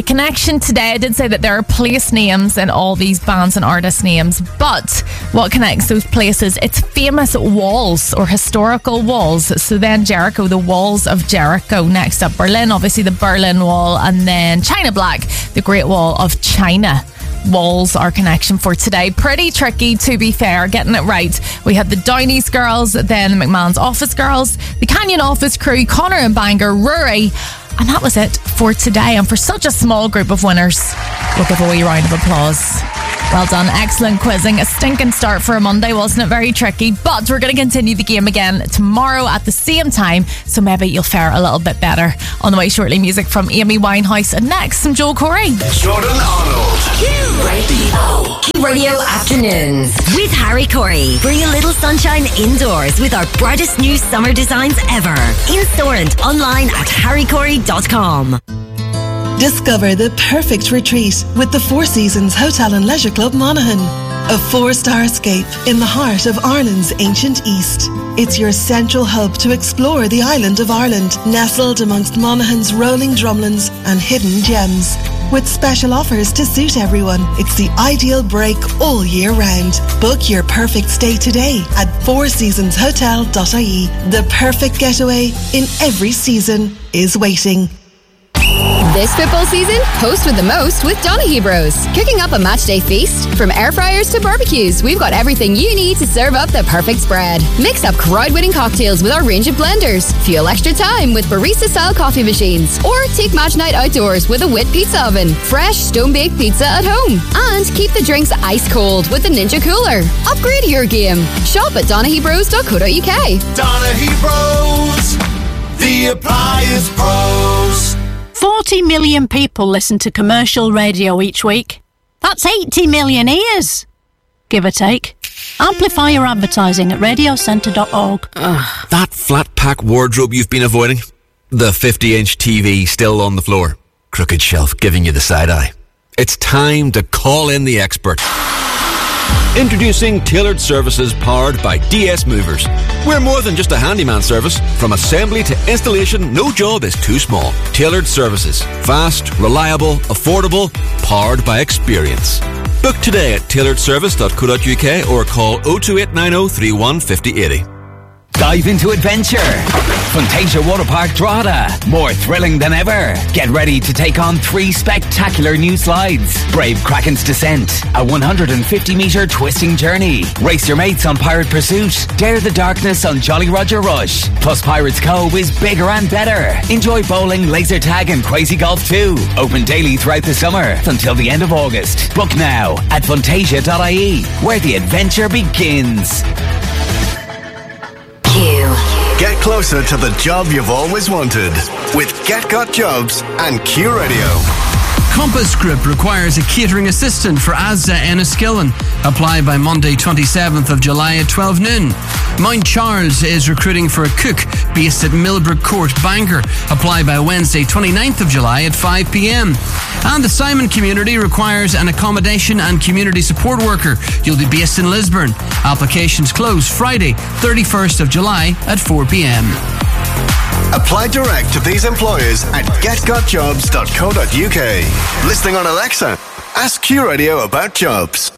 connection today, I did say that there are place names in all these bands and artist names, but what connects those places? It's famous walls or historical walls. So then Jericho, the walls of Jericho. Next up, Berlin, obviously the Berlin Wall, and then China Black, the Great Wall of China. Walls, our connection for today. Pretty tricky, to be fair, getting it right. We had the Downies girls, then the McMahon's Office girls, the Canyon Office crew, Connor and Bangor, Rory, and that was it for today. And for such a small group of winners, we'll give a wee round of applause. Well done, excellent quizzing. A stinking start for a Monday, wasn't it? Very tricky, but we're going to continue the game again tomorrow at the same time, so maybe you'll fare a little bit better. On the way shortly, music from Amy Winehouse, and next, some Joel Corey. Jordan Arnold. Q Radio Afternoons with Harry Corey. Bring a little sunshine indoors with our brightest new summer designs ever. In store and online at harrycorey.com. Discover the perfect retreat with the Four Seasons Hotel and Leisure Club Monaghan. A 4-star escape in the heart of Ireland's ancient East. It's your central hub to explore the island of Ireland, nestled amongst Monaghan's rolling drumlins and hidden gems. With special offers to suit everyone, it's the ideal break all year round. Book your perfect stay today at fourseasonshotel.ie. The perfect getaway in every season is waiting. This football season, host with the most with Donaghy Bros. Cooking up a matchday feast? From air fryers to barbecues, we've got everything you need to serve up the perfect spread. Mix up crowd-winning cocktails with our range of blenders. Fuel extra time with barista-style coffee machines. Or take match night outdoors with a Wit pizza oven. Fresh, stone-baked pizza at home. And keep the drinks ice cold with the Ninja Cooler. Upgrade your game. Shop at donaghybros.co.uk. Donaghy Bros, the appliance pros. 40 million people listen to commercial radio each week. That's 80 million ears, give or take. Amplify your advertising at radiocentre.org. That flat pack wardrobe you've been avoiding? The 50-inch TV still on the floor? Crooked shelf giving you the side eye? It's time to call in the expert. Introducing Tailored Services powered by DS Movers. We're more than just a handyman service. From assembly to installation, no job is too small. Tailored Services. Fast, reliable, affordable, powered by experience. Book today at tailoredservice.co.uk or call 02890 31 5080. Dive into adventure. Fantasia Waterpark Drogheda. More thrilling than ever. Get ready to take on 3 spectacular new slides. Brave Kraken's Descent, a 150-metre twisting journey. Race your mates on Pirate Pursuit. Dare the darkness on Jolly Roger Rush. Plus Pirates Cove is bigger and better. Enjoy bowling, laser tag and crazy golf too. Open daily throughout the summer until the end of August. Book now at fantasia.ie, where the adventure begins. Get closer to the job you've always wanted with Get Got Jobs and Q Radio. Compass Group requires a catering assistant for Asda Enniskillen. Apply by Monday 27th of July at 12 noon. Mount Charles is recruiting for a cook based at Millbrook Court, Bangor. Apply by Wednesday 29th of July at 5 p.m. And the Simon community requires an accommodation and community support worker. You'll be based in Lisburn. Applications close Friday 31st of July at 4 p.m. Apply direct to these employers at getgotjobs.co.uk. Listening on Alexa, ask Q Radio about jobs.